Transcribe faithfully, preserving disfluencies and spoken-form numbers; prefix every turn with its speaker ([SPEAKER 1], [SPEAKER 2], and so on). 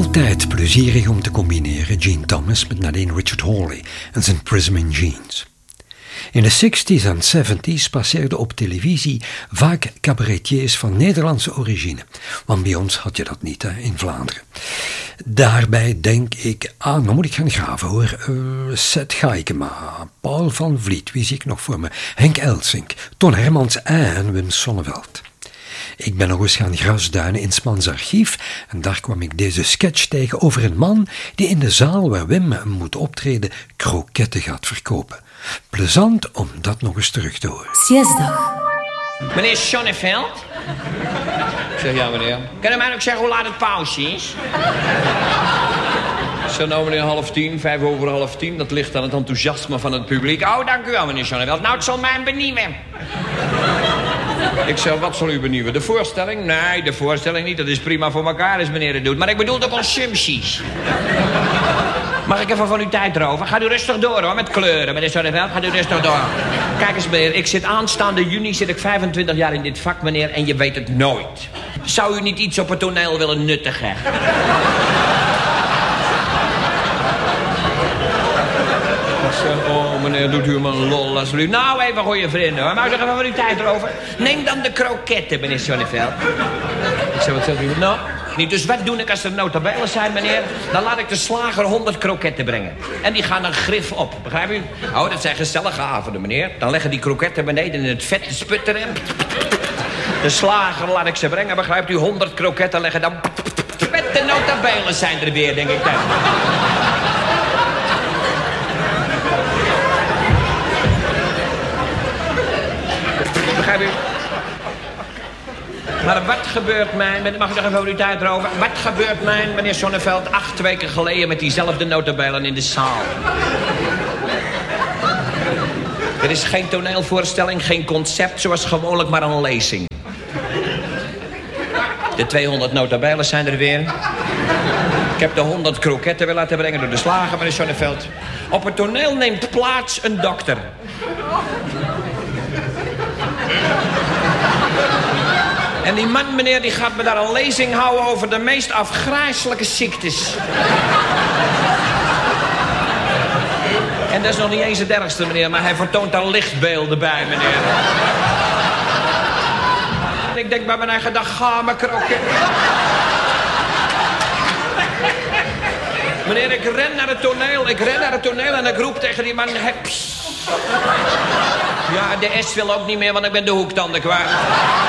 [SPEAKER 1] altijd plezierig om te combineren, Gene Thomas met nadien Richard Hawley en zijn Prism in Jeans. In de zestig's en zeventig's passeerden op televisie vaak cabaretiers van Nederlandse origine, want bij ons had je dat niet hè, in Vlaanderen. Daarbij denk ik, ah, nou moet ik gaan graven hoor, uh, Seth Gaikema, Paul van Vliet, wie zie ik nog voor me, Henk Elsink, Ton Hermans en Wim Sonneveld. Ik ben nog eens gaan grasduinen in 's Mans archief en daar kwam ik deze sketch tegen over een man die in de zaal waar Wim moet optreden kroketten gaat verkopen. Plezant om dat nog eens terug te horen.
[SPEAKER 2] Siesdag.
[SPEAKER 3] Meneer Sonneveld?
[SPEAKER 4] Ik zeg ja, meneer.
[SPEAKER 3] Kan u mij ook zeggen hoe laat het pauze is?
[SPEAKER 4] Ik zeg nou, meneer, half tien, vijf over half tien. Dat ligt aan het enthousiasme van het publiek.
[SPEAKER 3] Oh, dank u wel, meneer Sonneveld. Nou, het zal mij benieuwen.
[SPEAKER 4] Ik zeg, wat zal u benieuwen? De voorstelling?
[SPEAKER 3] Nee, de voorstelling niet. Dat is prima voor elkaar als meneer het doet. Maar ik bedoel de consumpties. Mag ik even van uw tijd erover? Gaat u rustig door, hoor, met kleuren. Meneer Sonneveld, gaat u rustig door. Kijk eens, meneer, ik zit aanstaande juni, zit ik vijfentwintig jaar in dit vak, meneer, en je weet het nooit. Zou u niet iets op het toneel willen nuttigen?
[SPEAKER 4] Oh, meneer, doet u me een lol alsjeblieft.
[SPEAKER 3] Nou, even goeie vrienden, hoor. Mag ik nog even van uw tijd erover? Neem dan de kroketten, meneer Sonneveld.
[SPEAKER 4] Ik zeg, wat zegt u?
[SPEAKER 3] Nou, niet. Dus wat doe ik als er notabelen zijn, meneer? Dan laat ik de slager honderd kroketten brengen. En die gaan een grif op, begrijp u? Oh, dat zijn gezellige avonden, meneer. Dan leggen die kroketten beneden in het vet te sputteren. De slager laat ik ze brengen, begrijpt u? honderd kroketten leggen dan... Met de notabelen zijn er weer, denk ik dan. Begrijp u? Maar wat gebeurt mij... Mag ik nog even over uw tijd erover? Wat gebeurt mij, meneer Sonneveld, acht weken geleden... met diezelfde notabelen in de zaal? Er is geen toneelvoorstelling, geen concept... zoals gewoonlijk maar een lezing. De tweehonderd notabelen zijn er weer. Ik heb de honderd kroketten weer laten brengen door de slager, meneer Sonneveld. Op het toneel neemt plaats een dokter. En die man, meneer, die gaat me daar een lezing houden over de meest afgrijselijke ziektes. En dat is nog niet eens het ergste, meneer, maar hij vertoont daar lichtbeelden bij, meneer. En ik denk bij mijn eigen dag, ga me kroket. Meneer, ik ren naar het toneel, ik ren naar het toneel en ik roep tegen die man, heps. Ja, de S wil ook niet meer, want ik ben de hoektanden kwijt.